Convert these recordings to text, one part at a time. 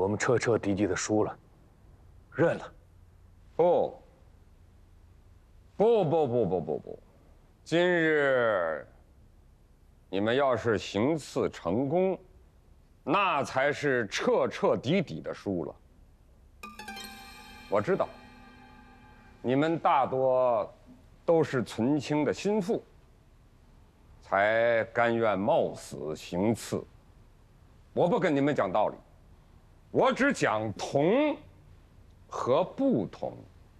我们彻彻底底的输了，认了。 不，今日你们要是行刺成功，那才是彻彻底底的输了。我知道，你们大多都是存清的心腹，才甘愿冒死行刺。我不跟你们讲道理，我只讲同和不同。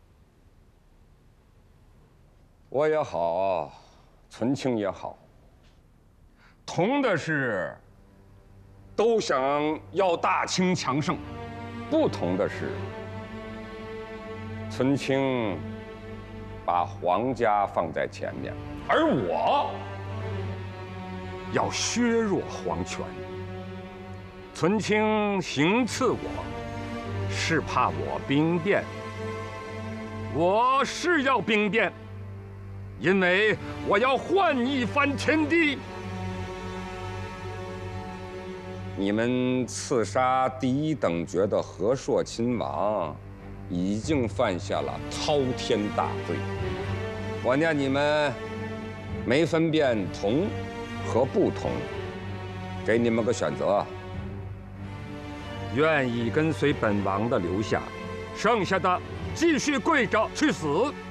我也好，存清也好，同的是都想要大清强盛，不同的是存清把皇家放在前面，而我要削弱皇权。存清行刺我，是怕我兵变。我是要兵变，因为我要换一番天地。你们刺杀第一等爵的和硕亲王，已经犯下了滔天大罪。我念你们没分辨同和不同，给你们个选择：愿意跟随本王的留下，剩下的继续跪着去死。